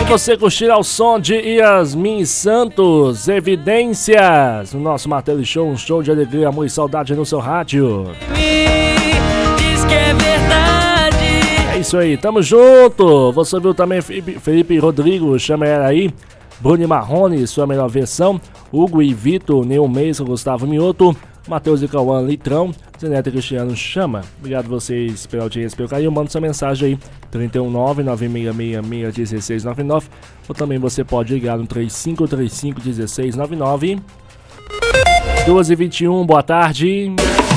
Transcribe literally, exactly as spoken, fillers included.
você curtir ao som de Yasmin Santos, Evidências, no nosso Martelo Show, um show de alegria, amor e saudade no seu rádio. Diz que é verdade. É isso aí, tamo junto. Você viu também Felipe, Felipe Rodrigo, chama ela aí. Bruno Marrone, sua melhor versão. Hugo e Vitor, Neon Mesa, Gustavo Mioto. Matheus e Cauã, Litrão. Zeneto e Cristiano, chama. Obrigado a vocês pela audiência, pelo carinho. Manda sua mensagem aí, trinta e um nove, nove seis seis seis, um seis nove nove. Ou também você pode ligar no três cinco três cinco, um seis nove nove. duas e vinte e um, boa tarde.